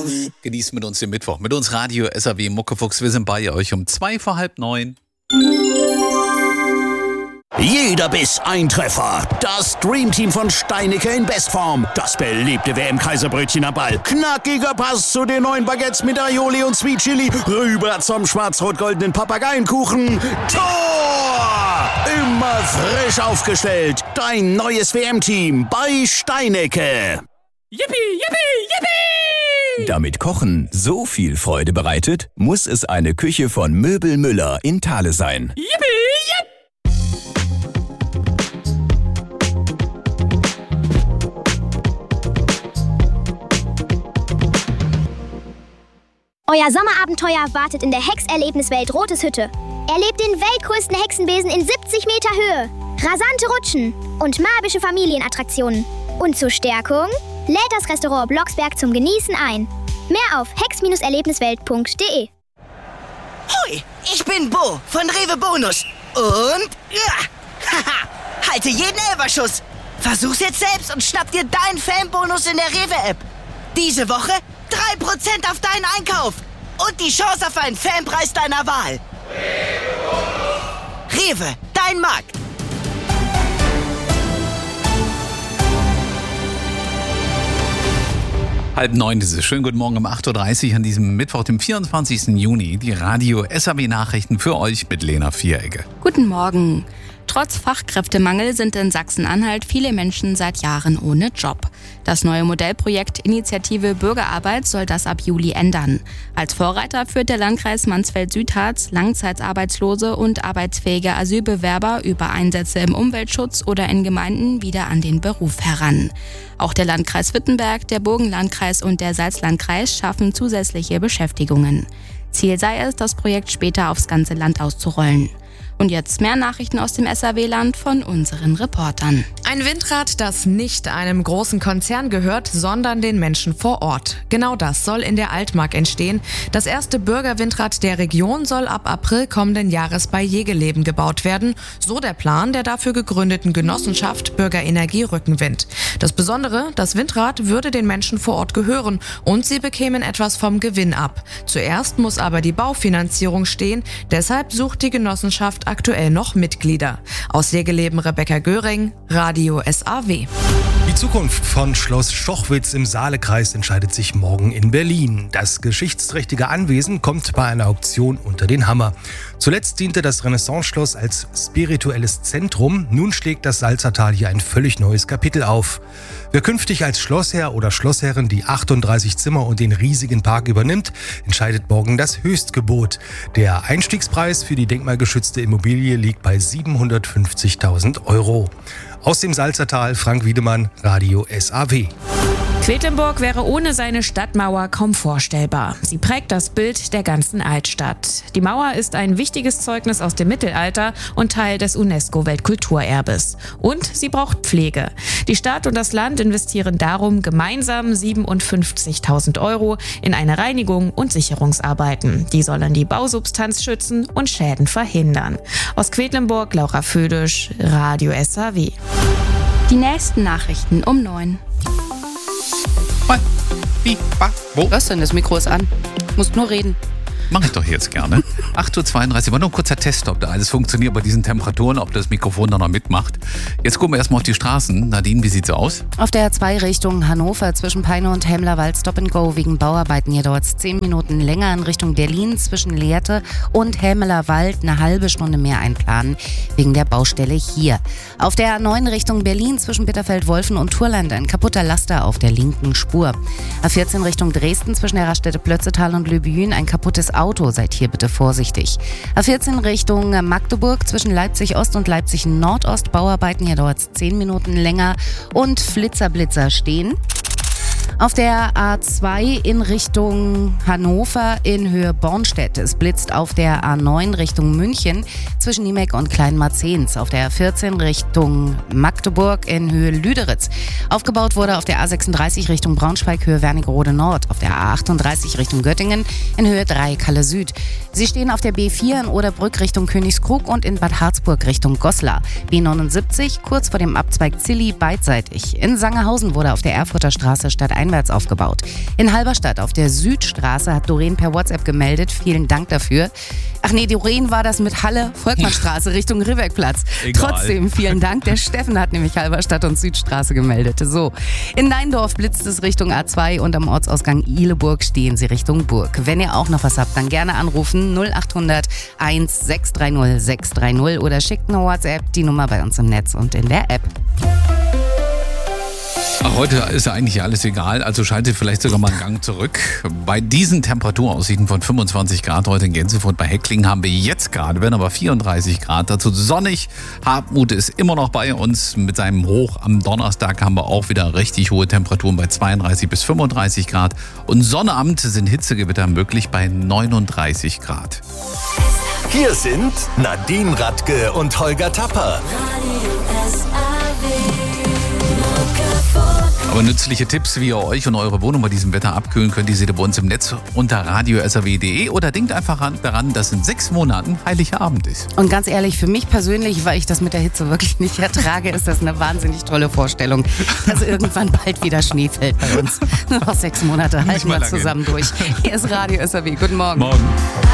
Genießt mit uns den Mittwoch. Mit uns Radio SAW Muckefuchs. Wir sind bei euch um 8:45. Jeder Biss ein Treffer. Das Dreamteam von Steinecke in Bestform. Das beliebte WM-Kaiserbrötchen am Ball. Knackiger Pass zu den neuen Baguettes mit Aioli und Sweet Chili. Rüber zum schwarz-rot-goldenen Papageienkuchen. Tor! Immer frisch aufgestellt. Dein neues WM-Team bei Steinecke. Yippie, yippie, yippie! Damit Kochen so viel Freude bereitet, muss es eine Küche von Möbel Müller in Thale sein. Yippie, yippie! Euer Sommerabenteuer wartet in der Hexerlebniswelt Rotes Hütte. Erlebt den weltgrößten Hexenbesen in 70 Meter Höhe, rasante Rutschen und magische Familienattraktionen. Und zur Stärkung lädt das Restaurant Blocksberg zum Genießen ein. Mehr auf hex-erlebniswelt.de. Hoi, ich bin Bo von Rewe Bonus. Und halte jeden Elferschuss. Versuch's jetzt selbst und schnapp dir deinen Fanbonus in der Rewe-App. Diese Woche 3% auf deinen Einkauf und die Chance auf einen Fanpreis deiner Wahl. Rewe, dein Markt. Halb 9 ist es. Schönen guten Morgen um 8:30 Uhr an diesem Mittwoch, dem 24. Juni. Die Radio SAW Nachrichten für euch mit Lena Vieregge. Guten Morgen. Trotz Fachkräftemangel sind in Sachsen-Anhalt viele Menschen seit Jahren ohne Job. Das neue Modellprojekt Initiative Bürgerarbeit soll das ab Juli ändern. Als Vorreiter führt der Landkreis Mansfeld-Südharz Langzeitarbeitslose und arbeitsfähige Asylbewerber über Einsätze im Umweltschutz oder in Gemeinden wieder an den Beruf heran. Auch der Landkreis Wittenberg, der Burgenlandkreis und der Salzlandkreis schaffen zusätzliche Beschäftigungen. Ziel sei es, das Projekt später aufs ganze Land auszurollen. Und jetzt mehr Nachrichten aus dem SAW-Land von unseren Reportern. Ein Windrad, das nicht einem großen Konzern gehört, sondern den Menschen vor Ort. Genau das soll in der Altmark entstehen. Das erste Bürgerwindrad der Region soll ab April kommenden Jahres bei Jegeleben gebaut werden. So der Plan der dafür gegründeten Genossenschaft Bürgerenergie Rückenwind. Das Besondere, das Windrad würde den Menschen vor Ort gehören und sie bekämen etwas vom Gewinn ab. Zuerst muss aber die Baufinanzierung stehen. Deshalb sucht die Genossenschaft aktuell noch Mitglieder. Aus Jegeleben Rebecca Göring, Radio SAW. Die Zukunft von Schloss Schochwitz im Saalekreis entscheidet sich morgen in Berlin. Das geschichtsträchtige Anwesen kommt bei einer Auktion unter den Hammer. Zuletzt diente das Renaissance-Schloss als spirituelles Zentrum. Nun schlägt das Salzertal hier ein völlig neues Kapitel auf. Wer künftig als Schlossherr oder Schlossherrin die 38 Zimmer und den riesigen Park übernimmt, entscheidet morgen das Höchstgebot. Der Einstiegspreis für die denkmalgeschützte Immobilie liegt bei 750.000 €. Aus dem Salzertal, Frank Wiedemann, Radio SAW. Quedlinburg wäre ohne seine Stadtmauer kaum vorstellbar. Sie prägt das Bild der ganzen Altstadt. Die Mauer ist ein wichtiges Zeugnis aus dem Mittelalter und Teil des UNESCO-Weltkulturerbes. Und sie braucht Pflege. Die Stadt und das Land investieren darum gemeinsam 57.000 € in eine Reinigung und Sicherungsarbeiten. Die sollen die Bausubstanz schützen und Schäden verhindern. Aus Quedlinburg, Laura Födisch, Radio SAW. Die nächsten Nachrichten um 9. Wo? Was denn? Das Mikro ist an. Musst nur reden. Mach ich doch jetzt gerne. 8:32 Uhr. War nur ein kurzer Test, ob da alles funktioniert bei diesen Temperaturen, ob das Mikrofon da noch mitmacht. Jetzt gucken wir erstmal auf die Straßen. Nadine, wie sieht's aus? Auf der A2 Richtung Hannover zwischen Peine und Hemlerwald Stop and Go wegen Bauarbeiten. Hier dauert es 10 Minuten länger. In Richtung Berlin zwischen Lehrte und Hemlerwald eine halbe Stunde mehr einplanen wegen der Baustelle hier. Auf der A9 Richtung Berlin zwischen Bitterfeld-Wolfen und Turland ein kaputter Laster auf der linken Spur. A14 Richtung Dresden zwischen der Raststätte Plötzetal und Lübüen ein kaputtes Auto. Seid hier bitte vorsichtig. A14 Richtung Magdeburg zwischen Leipzig Ost und Leipzig Nordost. Bauarbeiten, hier dauert es 10 Minuten länger. Und Flitzer stehen. Auf der A2 in Richtung Hannover in Höhe Bornstedt. Es blitzt auf der A9 Richtung München zwischen Niemek und Kleinmarzens. Auf der A14 Richtung Magdeburg in Höhe Lüderitz. Aufgebaut wurde auf der A36 Richtung Braunschweig, Höhe Wernigerode Nord. Auf der A38 Richtung Göttingen in Höhe 3 Kalle Süd. Sie stehen auf der B4 in Oderbrück Richtung Königskrug und in Bad Harzburg Richtung Goslar. B79 kurz vor dem Abzweig Zilli beidseitig. In Sangerhausen wurde auf der Erfurter Straße stadteinwärts aufgebaut. In Halberstadt auf der Südstraße hat Doreen per WhatsApp gemeldet. Vielen Dank dafür. Ach nee, Doreen war das mit Halle, Volkmannstraße Richtung Rivegplatz. Trotzdem vielen Dank. Der Steffen hat nämlich Halberstadt und Südstraße gemeldet. So, in Neindorf blitzt es Richtung A2 und am Ortsausgang Ihleburg stehen Sie Richtung Burg. Wenn ihr auch noch was habt, dann gerne anrufen 0800 1630 630 oder schickt eine WhatsApp, die Nummer bei uns im Netz und in der App. Heute ist ja eigentlich alles egal, also schaltet vielleicht sogar mal einen Gang zurück. Bei diesen Temperaturaussichten von 25 Grad heute in Gänsefurt bei Hecklingen haben wir jetzt gerade, werden aber 34 Grad, dazu sonnig. Hartmut ist immer noch bei uns mit seinem Hoch. Am Donnerstag haben wir auch wieder richtig hohe Temperaturen bei 32 bis 35 Grad. Und Sonnabend sind Hitzegewitter möglich bei 39 Grad. Hier sind Nadine Radke und Holger Tapper. Aber nützliche Tipps, wie ihr euch und eure Wohnung bei diesem Wetter abkühlen könnt, die seht ihr bei uns im Netz unter radio.srw.de oder denkt einfach daran, dass in 6 Monaten Heiligabend ist. Und ganz ehrlich, für mich persönlich, weil ich das mit der Hitze wirklich nicht ertrage, ist das eine wahnsinnig tolle Vorstellung, dass irgendwann bald wieder Schnee fällt bei uns. Nur noch 6 Monate halten wir zusammen durch. Hier ist Radio SRW. Guten Morgen. Morgen.